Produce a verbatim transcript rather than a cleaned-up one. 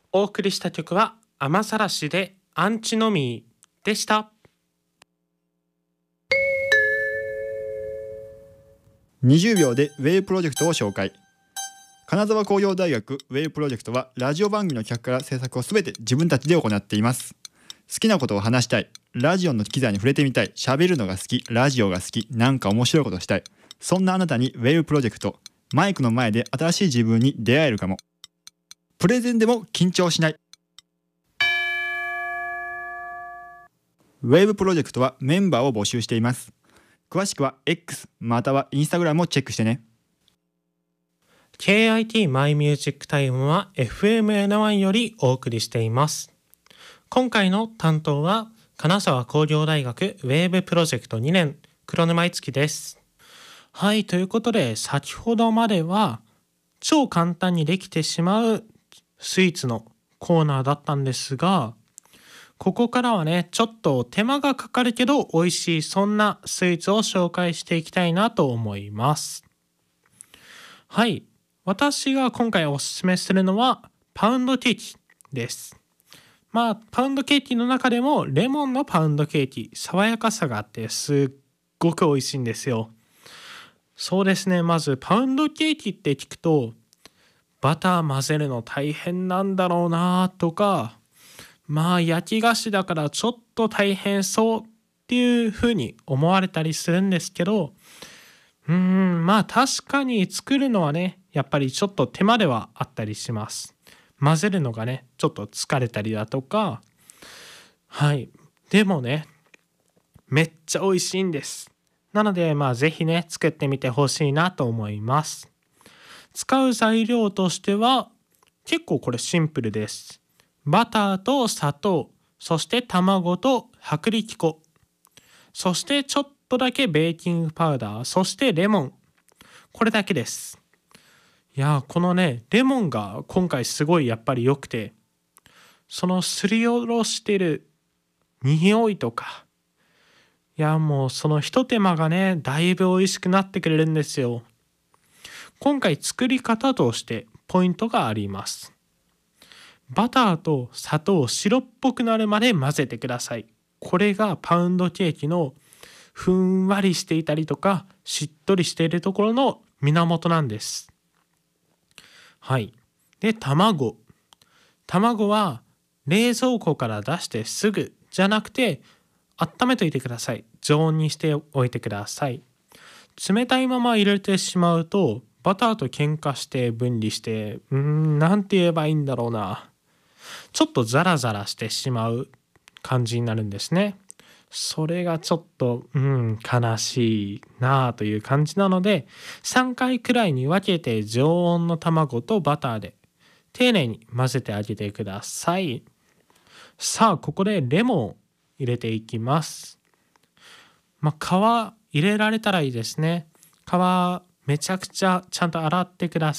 お送りした曲は雨ざらしでアンチノミーでした。 にじゅうびょうでウェイプロジェクトを紹介。金沢工業大学ウェイプロジェクトはラジオ番組の企画から制作をすべて自分たちで行っています。好きなことを話したい、ラジオの機材に触れてみたい、喋るのが好き、ラジオが好き、なんか面白いことしたい、そんなあなたにウェイプロジェクト、マイクの前で新しい自分に出会えるかも。プレゼンでも緊張しない。ウェブプロジェクトはメンバーを募集しています。詳しくは X または Instagram をチェックしてね。 ケーアイティー マイミュージックタイムは エフエムエヌワン よりお送りしています。今回の担当は金沢工業大学ウェーブプロジェクトにねん黒沼いつきです。はい、ということで先ほどまでは超簡単にできてしまうスイーツのコーナーだったんですが、ここからはねちょっと手間がかかるけど美味しいそんなスイーツを紹介していきたいなと思います。はい、私が今回おすすめするのはパウンドケーキです。まあパウンドケーキの中でもレモンのパウンドケーキ、爽やかさがあってすっごく美味しいんですよ。そうですね、まずパウンドケーキって聞くとバター混ぜるの大変なんだろうなとか、まあ焼き菓子だからちょっと大変そうっていう風に思われたりするんですけど、うーんまあ確かに作るのはねやっぱりちょっと手間ではあったりします。混ぜるのがねちょっと疲れたりだとか、はいでもねめっちゃ美味しいんです。なのでまあぜひね作ってみてほしいなと思います。使う材料としては結構これシンプルです。バターと砂糖、そして卵と薄力粉、そしてちょっとだけベーキングパウダー、そしてレモン、これだけです。いやーこのねレモンが今回すごいやっぱり良くて、そのすりおろしてる匂いとか、いやもうそのひと手間がねだいぶ美味しくなってくれるんですよ。今回作り方としてポイントがあります。バターと砂糖を白っぽくなるまで混ぜてください。これがパウンドケーキのふんわりしていたりとかしっとりしているところの源なんです。はい。で、卵。卵は冷蔵庫から出してすぐじゃなくて温めといてください。常温にしておいてください。冷たいまま入れてしまうとバターと喧嘩して分離して、うーん、なんて言えばいいんだろうな。ちょっとザラザラしてしまう感じになるんですね。それがちょっと、うん、悲しいなあという感じなので、さんかいくらいに分けて常温の卵とバターで丁寧に混ぜてあげてください。さあ、ここでレモンを入れていきます。まあ、皮入れられたらいいですね。皮めちゃくちゃちゃんと洗ってください。